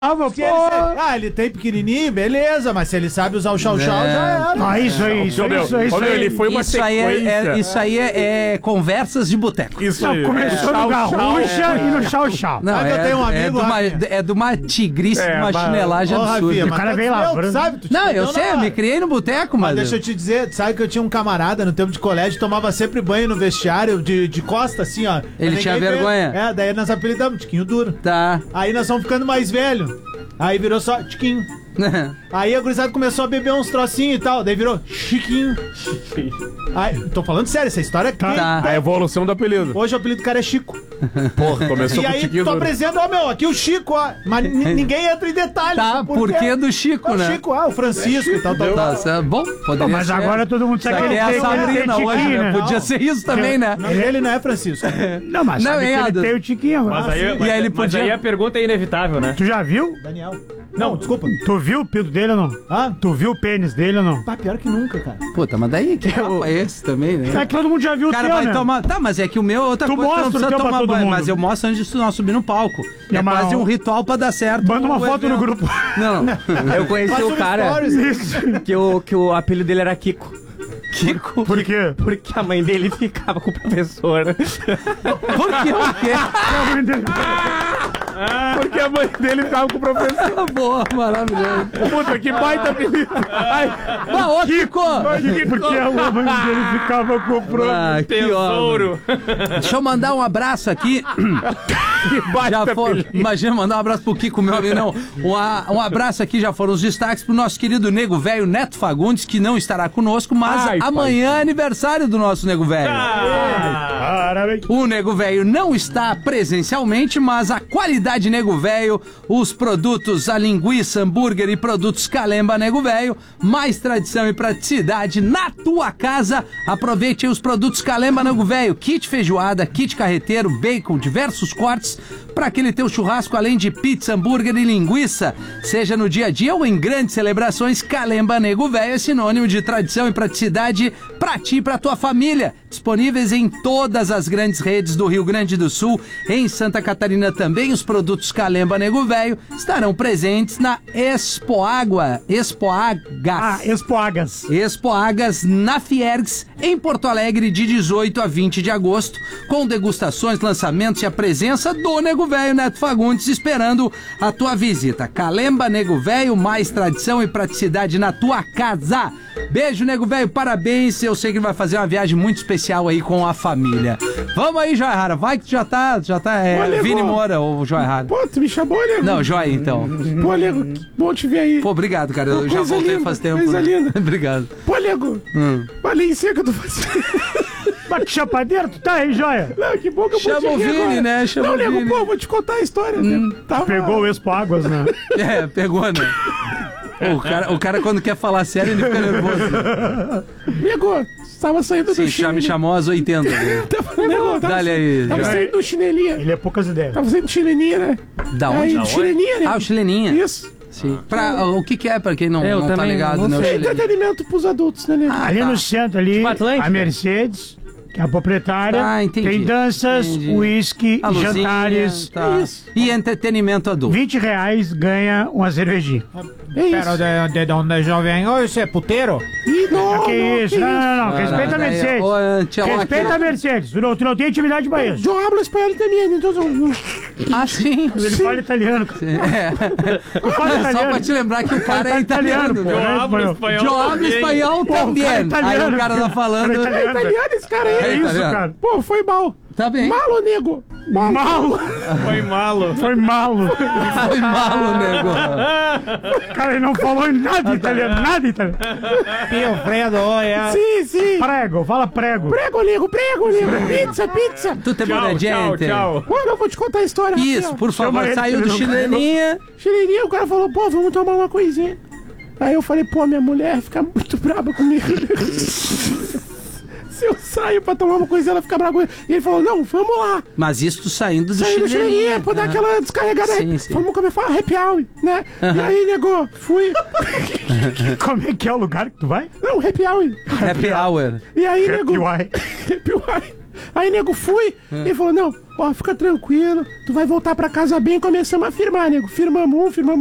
Ele tem pequenininho, beleza, mas se ele sabe usar o chau-chau, já era. Isso aí. Ele foi uma sequência. Isso aí é conversas de boteco. Isso aí. Começou no garrucha e no chau-chau. Não, eu tenho um amigo, de uma tigrice, de uma chinelagem absurda. O cara veio lá. Não, eu sei, eu me criei no boteco, Mas mas... deixa eu te dizer, sabe que eu tinha um camarada no tempo de colégio, tomava sempre banho no vestiário de costa, assim, ó. Ele tinha vergonha. Daí nós apelidamos, Tiquinho Duro. Tá. Aí nós fomos ficando mais velho. Aí virou só Tiquinho. Aí a gurizada começou a beber uns trocinhos e tal. Daí virou Chiquinho. Aí, tô falando sério, essa história é Tá. A evolução do apelido. Hoje o apelido do cara é Chico. Porra, começou E com o aí Tiquinho tu Duro. apresenta, aqui o Chico, ó. Mas ninguém entra em detalhes. Tá, por que do Chico, né? O Chico, o Francisco e tal. Tá, certo. Bom, poderia Mas ser. agora todo mundo sabe Isso que aqui ele é a Sabrina hoje, né? Podia ser isso também, né? Ele não é Francisco. Não, mas Não, sabe que Ado. ele tem o Tiquinho agora. E aí ele Mas podia... aí a pergunta é inevitável, né? Tu já viu? Daniel. Não, desculpa. Tu viu o pinto dele ou não? Ah, Tu viu o pênis dele ou não? tá pior que nunca, cara. Puta, mas daí que papo é esse também, né? É que todo mundo já viu O cara teu, vai né? tomar... Tá, mas é que o meu é outra Tu coisa, mostra não precisa o teu pra tomar todo banho, mundo. mas eu mostro antes de nós subir no palco. É mas quase não. um ritual pra dar certo. Manda uma o foto no evento. grupo. Não, Eu conheci Faz o um cara stories. que o apelido dele era Kiko. Kiko. Por quê? Porque a mãe dele ficava com o professor. Por quê? O quê? Porque a mãe dele ficava com o professor. Boa, maravilhoso. Puta, que baita apelido. Ô, Kiko! Porque a mãe dele ficava com o próprio. Ah, que homem. Deixa eu mandar um abraço aqui. Imagina mandar um abraço pro Kiko, meu amigo. Não, um abraço aqui, já foram os destaques pro nosso querido nego velho Neto Fagundes, que não estará conosco, mas amanhã é aniversário do nosso nego velho. Parabéns. O nego velho não está presencialmente, mas a qualidade nego velho, os produtos, a linguiça, hambúrguer e produtos Calemba nego velho, mais tradição e praticidade na tua casa. Aproveite aí os produtos Calemba nego velho, kit feijoada, kit carreteiro, bacon, diversos cortes para aquele teu churrasco, além de pizza, hambúrguer e linguiça. Seja no dia a dia ou em grandes celebrações, Calemba nego velho é sinônimo de tradição e praticidade pra ti e pra tua família. Disponíveis em todas as grandes redes do Rio Grande do Sul. Em Santa Catarina também os produtos Calemba nego velho estarão presentes na Expoágua. Expoagas. Expoagas na Fiergs, em Porto Alegre, de 18 a 20 de agosto, com degustações, lançamentos e a presença do nego velho Neto Fagundes esperando a tua visita. Calemba nego velho, mais tradição e praticidade na tua casa. Beijo, nego velho, parabéns. Eu sei que vai fazer uma viagem muito especial aí com a família. Vamos aí, Joia Rara, vai que já tá Vini Moura ou Joia Rara. Pô, tu me chamou, nego? Não, Joia, então. Pô, nego, que bom te ver aí. Pô, obrigado, cara, eu já voltei faz tempo. Coisa linda. Obrigado. Pô, nego, olha em seca tu faz. Mas que chapadeiro tu tá aí, joia? Não, que bom que eu Chama o Vini, agora. né? Chama Não, o nego, Vini. pô, vou te contar a história. Nego. Pegou o Expoáguas, né? É, pegou, né? O cara quando quer falar sério, ele fica nervoso. Nego, tava saindo Sim, do já me chinelinho. chamou às 80. Né? Dá-lhe aí. Tava Joia. saindo do chinelinha. Ele é poucas ideias. Tava saindo do chinelinha, né? Da Aí, onde? chinelinha, né? Ah, o chileninha. Isso. Sim. O que é, pra quem não tá também ligado, não né? O É chileninha. entretenimento pros adultos, né, nego? Ali no centro, ali, Tipo Atlântica? a Mercedes, que é a proprietária, Ah, entendi. tem danças, Entendi. uísque, A luzinha, jantares. tá. Isso. E entretenimento adulto. R$20 ganha uma cervejinha. É isso. Pera, de onde jovem? Ô, isso é puteiro? Ih, não, Que isso? Não. Ah, Respeita a daí, Mercedes. ô, tia, ó, Respeita aqui. a Mercedes. Tu não tem intimidade pra isso. Eu hablo espanhol também, então... Ah, sim. Ele fala italiano. É. Fala Só italiano. pra te lembrar que o cara é Tá italiano, pô. né? Não é espanhol. Eu hablo espanhol também. cara é italiano. Aí o cara tá falando. Cara é Italiano esse cara aí. É isso, italiano. cara. Pô, foi mal. Tá bem. Malo, nego. Malo. Foi malo. Foi malo. Foi malo, nego. Cara, ele não falou nada italiano. Nada italiano. Pio Fredo, olha. Sim. Prego, fala prego. Prego, nego. Pizza. Tu tem boa gente. Mano, eu vou te contar a história. Isso, por favor, Chama ele, saiu ele do não chileninha. Chileninho, o cara falou, pô, vamos tomar uma coisinha. Aí eu falei, pô, minha mulher fica muito braba comigo. Se eu saio pra tomar uma coisinha, ela fica brava comigo. E ele falou, não, vamos lá. Mas isso saindo do Saí do chileninha chileninha. pra dar aquela descarregada. Sim, sim. Vamos comer, fala happy hour, né? E aí, nego, fui. Como é que é o lugar que tu vai? Não, happy hour. Happy hour. E aí, nego. Happy Happy hour. Aí, nego, fui. Ele falou, não, Ó, fica tranquilo, tu vai voltar pra casa bem. Começamos a firmar, nego. Firmamos um, firmamos